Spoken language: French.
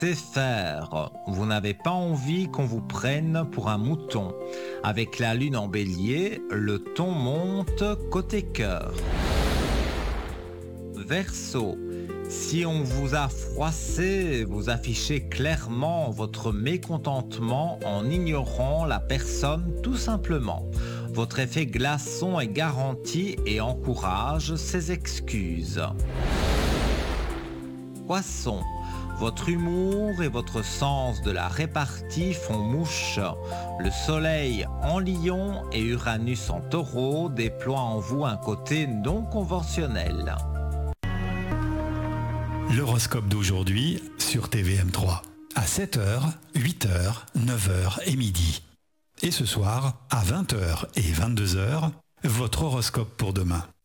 C'est faire. Vous n'avez pas envie qu'on vous prenne pour un mouton. Avec la lune en bélier, le ton monte côté cœur. Verseau. Si on vous a froissé, vous affichez clairement votre mécontentement en ignorant la personne tout simplement. Votre effet glaçon est garanti et encourage ses excuses. Poisson. Votre humour et votre sens de la répartie font mouche. Le soleil en lion et Uranus en taureau déploient en vous un côté non conventionnel. L'horoscope d'aujourd'hui sur TVM3. À 7h, 8h, 9h et midi. Et ce soir, à 20h et 22h, votre horoscope pour demain.